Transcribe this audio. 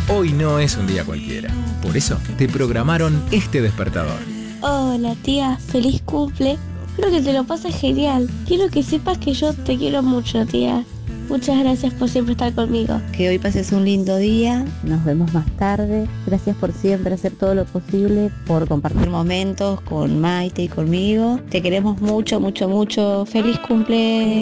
Hoy no es un día cualquiera. Por eso te programaron este despertador. Hola tía, feliz cumple. Espero que te lo pases genial. Quiero que sepas que yo te quiero mucho, tía. Muchas gracias por siempre estar conmigo. Que hoy pases un lindo día, nos vemos más tarde. Gracias por siempre hacer todo lo posible, por compartir momentos con Maite y conmigo. Te queremos mucho, mucho, mucho. Feliz cumple.